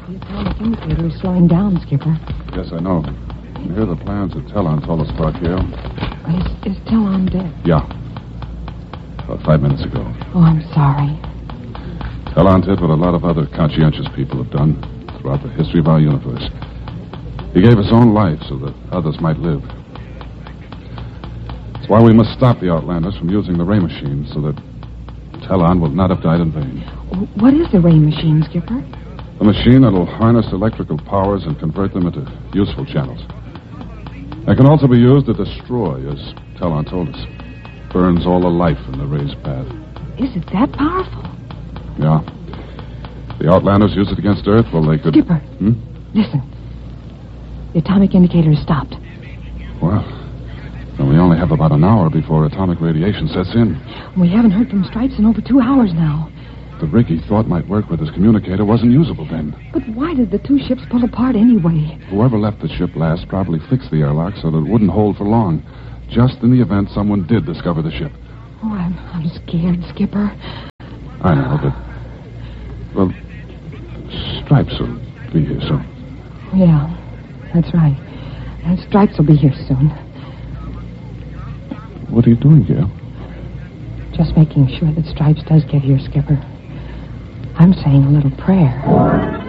The atomic indicator is slowing down, Skipper. Yes, I know. Here are the plans that Talon told us about, Gail. Is Talon dead? Yeah. About 5 minutes ago. Oh, I'm sorry. Talon did what a lot of other conscientious people have done throughout the history of our universe. He gave his own life so that others might live. That's why we must stop the Outlanders from using the ray machine so that Talon will not have died in vain. What is the ray machine, Skipper? A machine that will harness electrical powers and convert them into useful channels. It can also be used to destroy, as Talon told us. Burns all the life in the ray's path. Is it that powerful? Yeah. The Outlanders use it against Earth, well, they could... Skipper, listen. The atomic indicator is stopped. Well, then we only have about an hour before atomic radiation sets in. We haven't heard from Stripes in over 2 hours now. The rig he thought might work with his communicator wasn't usable then. But why did the two ships pull apart anyway? Whoever left the ship last probably fixed the airlock so that it wouldn't hold for long, just in the event someone did discover the ship. Oh, I'm scared, Skipper. I know, but... Well, Stripes will be here soon. Yeah, that's right. And Stripes will be here soon. What are you doing, Gail? Just making sure that Stripes does get here, Skipper. I'm saying a little prayer.